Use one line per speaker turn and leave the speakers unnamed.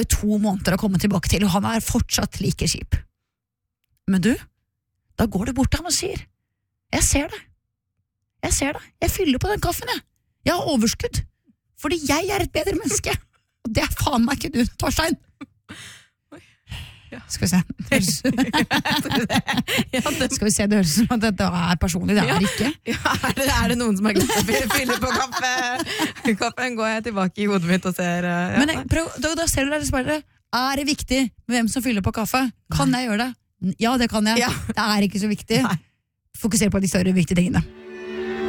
2 måneder å komme tilbake til, og han fortsatt like kjip. Men du, da går du bort til ham og sier, jeg ser det, jeg fyller på den kaffen, jeg har overskudd, fordi jeg et bedre menneske, og det faen meg ikke du, Torstein. Skal vi se, skal vi se, det høres som at dette personlig, det ikke.
Ja, det noen som har glemt å fylle på kaffe? Kaffen går jeg tilbake i hodet mitt og ser. Ja.
Men da ser du deg spørre, det viktig med hvem som fyller på kaffe? Kan jeg gjøre det? Ja, det kan jeg. Ja. Det ikke så viktig. Fokuser på de større viktige tingene.